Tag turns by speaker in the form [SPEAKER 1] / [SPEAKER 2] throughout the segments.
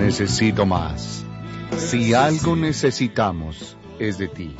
[SPEAKER 1] necesito más. Si algo necesitamos, es de ti.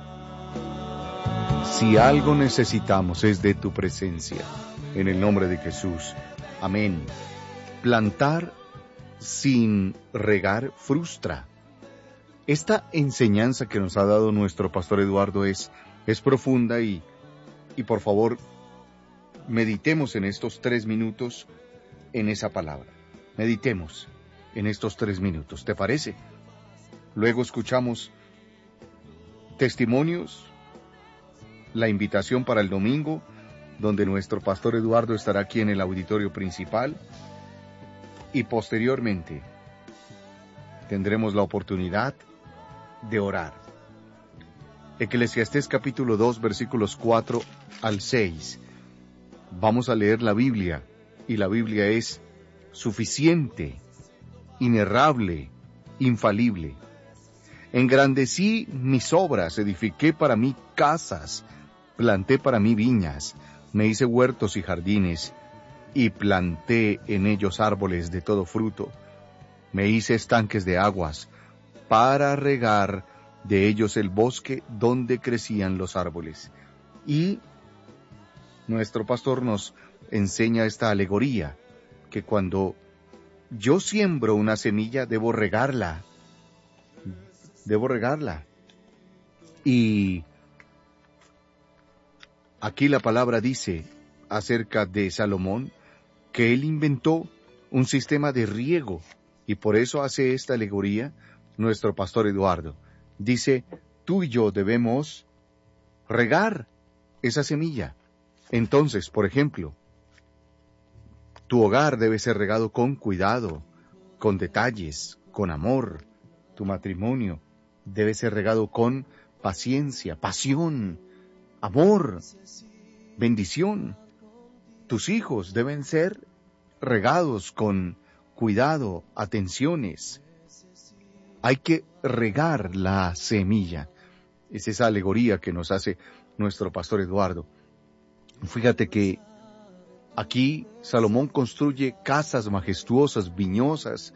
[SPEAKER 1] Si algo necesitamos, es de tu presencia. En el nombre de Jesús. Amén. Plantar sin regar frustra. Esta enseñanza que nos ha dado nuestro pastor Eduardo es profunda y por favor, meditemos en estos 3 minutos en esa palabra. Meditemos en estos 3 minutos, ¿te parece? Luego escuchamos testimonios, la invitación para el domingo, donde nuestro pastor Eduardo estará aquí en el auditorio principal, y posteriormente tendremos la oportunidad de orar. Eclesiastés capítulo 2, versículos 4 al 6. Vamos a leer la Biblia, y la Biblia es suficiente, inerrable, infalible. Engrandecí mis obras, edifiqué para mí casas, planté para mí viñas, me hice huertos y jardines, y planté en ellos árboles de todo fruto. Me hice estanques de aguas, para regar de ellos el bosque donde crecían los árboles. Y nuestro pastor nos enseña esta alegoría, que cuando yo siembro una semilla, debo regarla. Y aquí la palabra dice acerca de Salomón que él inventó un sistema de riego, y por eso hace esta alegoría nuestro pastor Eduardo. Dice, tú y yo debemos regar esa semilla. Entonces, por ejemplo, tu hogar debe ser regado con cuidado, con detalles, con amor. Tu matrimonio debe ser regado con paciencia, pasión, amor, bendición. Tus hijos deben ser regados con cuidado, atenciones. Hay que regar la semilla. Es esa alegoría que nos hace nuestro pastor Eduardo. Fíjate que aquí Salomón construye casas majestuosas, viñedos,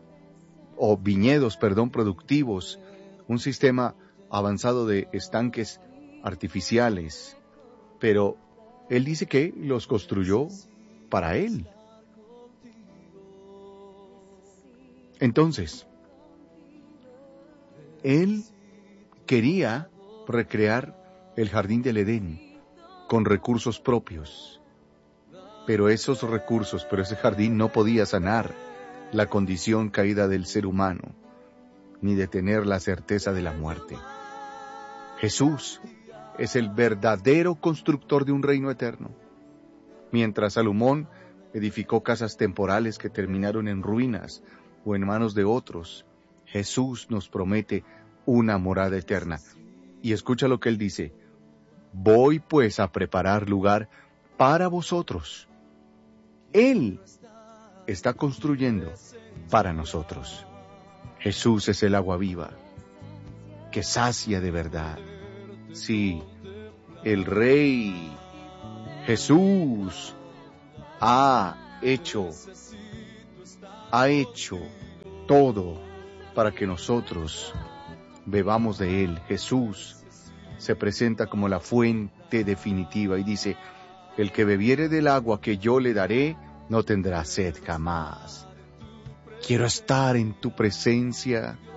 [SPEAKER 1] productivos, un sistema avanzado de estanques artificiales, pero él dice que los construyó para él. Entonces, él quería recrear el jardín del Edén con recursos propios, pero ese jardín no podía sanar la condición caída del ser humano, ni detener la certeza de la muerte. Jesús es el verdadero constructor de un reino eterno. Mientras Salomón edificó casas temporales que terminaron en ruinas o en manos de otros, Jesús nos promete una morada eterna. Y escucha lo que él dice: voy pues a preparar lugar para vosotros. Él está construyendo para nosotros. Jesús es el agua viva que sacia de verdad. Sí, el Rey Jesús ha hecho todo para que nosotros bebamos de Él. Jesús se presenta como la fuente definitiva y dice: el que bebiere del agua que yo le daré, no tendrá sed jamás. Quiero estar en tu presencia,